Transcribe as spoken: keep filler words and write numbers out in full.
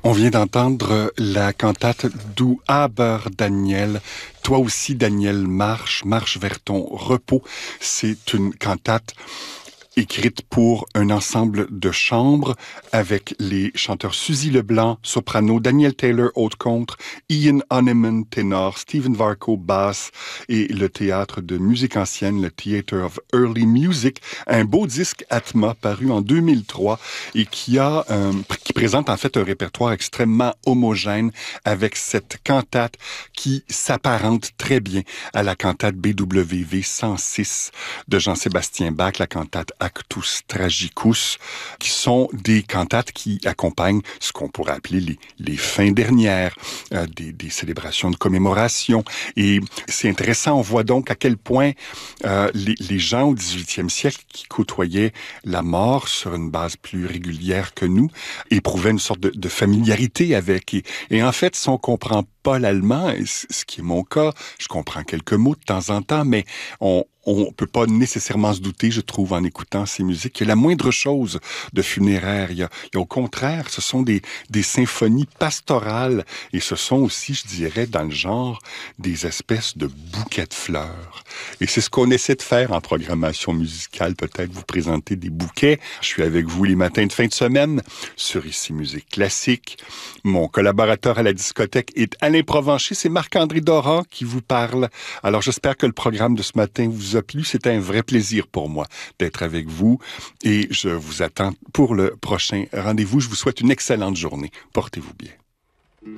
On vient d'entendre la cantate Du Aber Daniel. Toi aussi, Daniel, marche, marche vers ton repos. C'est une cantate écrite pour un ensemble de chambre avec les chanteurs Suzy Leblanc, soprano, Daniel Taylor, haute contre, Ian Honeyman, ténor, Stephen Varco, basse, et le théâtre de musique ancienne, le Theatre of Early Music, un beau disque Atma paru en deux mille trois et qui a, euh, qui présente en fait un répertoire extrêmement homogène avec cette cantate qui s'apparente très bien à la cantate B W V cent six de Jean-Sébastien Bach, la cantate Actus Tragicus, qui sont des cantates qui accompagnent ce qu'on pourrait appeler les, les fins dernières, euh, des, des célébrations de commémoration. Et c'est intéressant, on voit donc à quel point euh, les, les gens au dix-huitième siècle qui côtoyaient la mort sur une base plus régulière que nous, éprouvaient une sorte de, de familiarité avec. Et, et en fait, si on comprend pas l'allemand, ce qui est mon cas, je comprends quelques mots de temps en temps, mais on on peut pas nécessairement se douter, je trouve, en écoutant ces musiques, qu'il y a la moindre chose de funéraire. Il y a, il y a au contraire, ce sont des, des symphonies pastorales et ce sont aussi, je dirais, dans le genre, des espèces de bouquets de fleurs. Et c'est ce qu'on essaie de faire en programmation musicale, peut-être vous présenter des bouquets. Je suis avec vous les matins de fin de semaine sur Ici Musique Classique. Mon collaborateur à la discothèque est Alain Provencher, c'est Marc-André Doran qui vous parle. Alors j'espère que le programme de ce matin vous a plu. C'est un vrai plaisir pour moi d'être avec vous et je vous attends pour le prochain rendez-vous. Je vous souhaite une excellente journée. Portez-vous bien.